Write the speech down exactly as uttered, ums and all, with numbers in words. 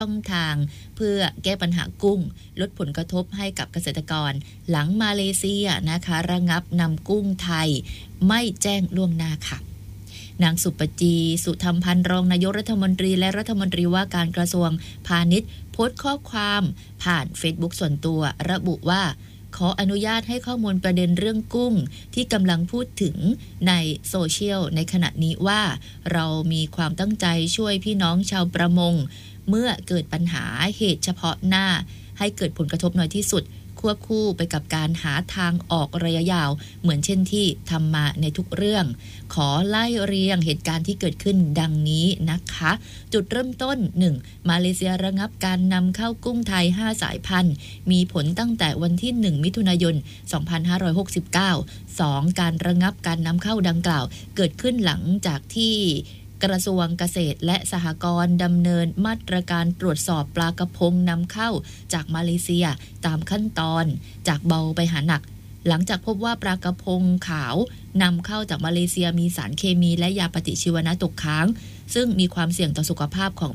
ช่องทางเพื่อแก้ปัญหากุ้งลดผลกระทบให้กับเกษตรกรหลังมาเลเซียนะคะระงับนำกุ้งไทยไม่แจ้งล่วงหน้าค่ะนางสุปจีสุธรรมพันธ์รองนายกรัฐมนตรีและรัฐมนตรีว่าการกระทรวงพาณิชย์โพสต์ข้อความผ่าน Facebook ส่วนตัวระบุว่าขออนุญาตให้ข้อมูลประเด็นเรื่องกุ้งที่กำลังพูดถึงในโซเชียลในขณะนี้ว่าเรามีความตั้งใจช่วยพี่น้องชาวประมงเมื่อเกิดปัญหาเหตุเฉพาะหน้าให้เกิดผลกระทบน้อยที่สุดควบคู่ไปกับการหาทางออกระยะยาวเหมือนเช่นที่ทำมาในทุกเรื่องขอไล่เรียงเหตุการณ์ที่เกิดขึ้นดังนี้นะคะจุดเริ่มต้น หนึ่ง มาเลเซียระงับการนำเข้ากุ้งไทยห้าสายพันธุ์มีผลตั้งแต่วันที่หนึ่งมิถุนายนสองพันห้าร้อยหกสิบเก้า สอง การระงับการนำเข้าดังกล่าวเกิดขึ้นหลังจากที่กระทรวงเกษตรและสหกรณ์ดำเนินมาตรการตรวจสอบปลากระพงนำเข้าจากมาเลเซียตามขั้นตอนจากเบาไปหาหนักหลังจากพบว่าปลากระพงขาวนำเข้าจากมาเลเซียมีสารเคมีและยาปฏิชีวนะตกค้างซึ่งมีความเสี่ยงต่อสุขภาพของ